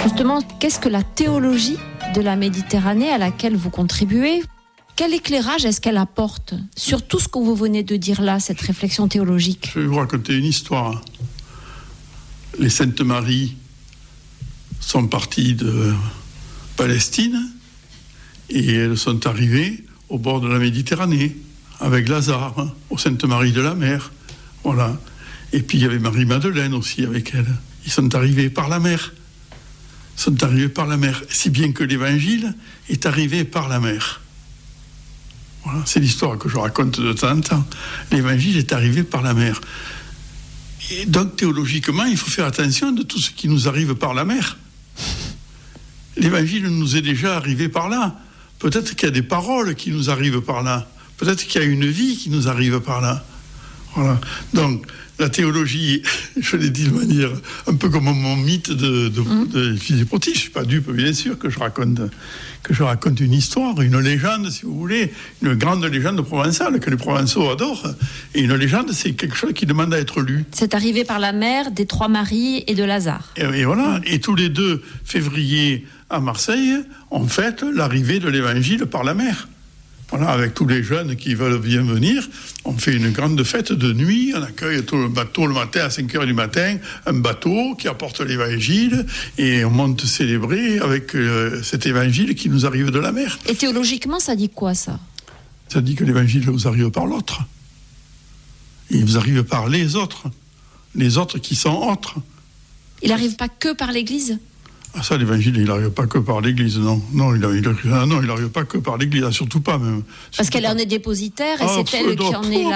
Justement, qu'est-ce que la théologie de la Méditerranée à laquelle vous contribuez ? Quel éclairage est-ce qu'elle apporte sur tout ce que vous venez de dire là, cette réflexion théologique ? Je vais vous raconter une histoire. Les Saintes Maries sont parties de Palestine et elles sont arrivées au bord de la Méditerranée avec Lazare, aux Saintes Maries de la Mer. Voilà. Et puis il y avait Marie-Madeleine aussi avec elle. Ils sont arrivés par la mer. Ils sont arrivés par la mer. Si bien que l'Évangile est arrivé par la mer. Voilà, c'est l'histoire que je raconte de temps en temps. L'Évangile est arrivé par la mer. Et donc, théologiquement, il faut faire attention de tout ce qui nous arrive par la mer. L'Évangile nous est déjà arrivé par là. Peut-être qu'il y a des paroles qui nous arrivent par là. Peut-être qu'il y a une vie qui nous arrive par là. Voilà. Donc, la théologie, je l'ai dit de manière un peu comme mon mythe de Philippotis. Je ne suis pas dupe, bien sûr, que je raconte une histoire, une légende, si vous voulez, une grande légende provençale que les Provençaux adorent. Et une légende, c'est quelque chose qui demande à être lu. C'est arrivé par la mer des Trois Maries et de Lazare. Et voilà. Et tous les 2 février à Marseille, on fête l'arrivée de l'Évangile par la mer. Voilà, avec tous les jeunes qui veulent bien venir, on fait une grande fête de nuit, on accueille tout le bateau le matin à 5h du matin, un bateau qui apporte l'évangile, et on monte célébrer avec cet évangile qui nous arrive de la mer. Et théologiquement, ça dit quoi, ça ? Ça dit que l'évangile vous arrive par l'autre. Il vous arrive par les autres qui sont autres. Il n'arrive pas que par l'Église ? Ah ça, l'évangile, il n'arrive pas que par l'Église, non. Non, il n'arrive pas que par l'Église, surtout pas même. Parce qu'elle en est dépositaire et c'est elle qui en est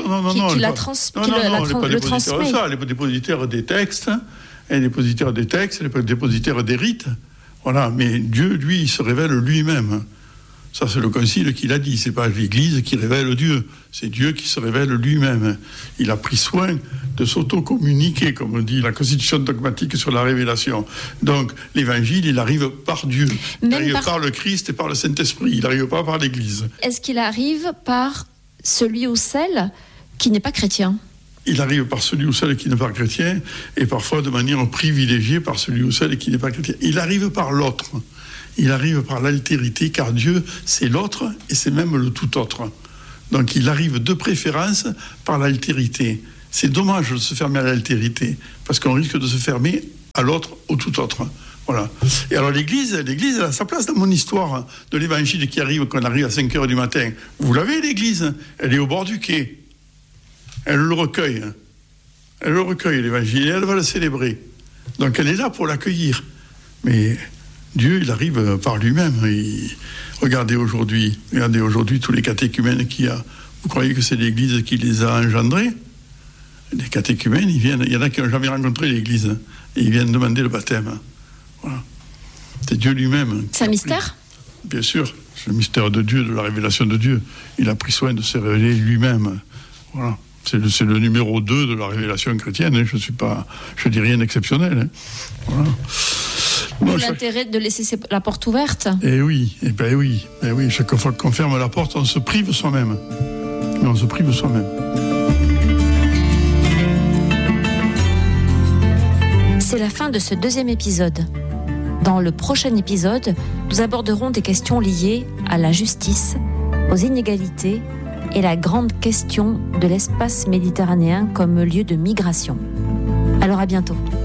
le transmet. Elle est dépositaire des textes, elle est dépositaire des textes, elle est dépositaire des rites. Voilà, mais Dieu, lui, il se révèle lui-même. Ça, c'est le Concile qui l'a dit. C'est pas l'Église qui révèle Dieu. C'est Dieu qui se révèle lui-même. Il a pris soin de s'auto-communiquer, comme on dit la Constitution dogmatique sur la révélation. Donc, l'Évangile, il arrive par Dieu. Il arrive par le Christ et par le Saint-Esprit. Il n'arrive pas par l'Église. Est-ce qu'il arrive par celui ou celle qui n'est pas chrétien ? Il arrive par celui ou celle qui n'est pas chrétien, et parfois de manière privilégiée par celui ou celle qui n'est pas chrétien. Il arrive par l'autre. Il arrive par l'altérité, car Dieu, c'est l'autre et c'est même le tout autre. Donc il arrive de préférence par l'altérité. C'est dommage de se fermer à l'altérité, parce qu'on risque de se fermer à l'autre, au tout autre. Voilà. Et alors l'Église, elle a sa place dans mon histoire de l'Évangile qui arrive quand on arrive à 5h du matin. Vous l'avez, l'Église, elle est au bord du quai. Elle le recueille. Elle le recueille, l'Évangile, et elle va le célébrer. Donc elle est là pour l'accueillir. Mais Dieu, il arrive par lui-même. Regardez aujourd'hui tous les catéchumènes qu'il y a. Vous croyez que c'est l'Église qui les a engendrés ? Les catéchumènes, il y en a qui n'ont jamais rencontré l'Église. Et ils viennent demander le baptême. Voilà. C'est Dieu lui-même. C'est un mystère ? Bien sûr, c'est le mystère de Dieu, de la révélation de Dieu. Il a pris soin de se révéler lui-même. Voilà. C'est le numéro 2 de la révélation chrétienne. Hein. Je dis rien d'exceptionnel. Hein. Voilà. Bon, l'intérêt de laisser la porte ouverte. Oui. Chaque fois qu'on ferme la porte, on se prive soi-même. Mais on se prive soi-même. C'est la fin de ce 2e épisode. Dans le prochain épisode, nous aborderons des questions liées à la justice, aux inégalités et la grande question de l'espace méditerranéen comme lieu de migration. Alors à bientôt.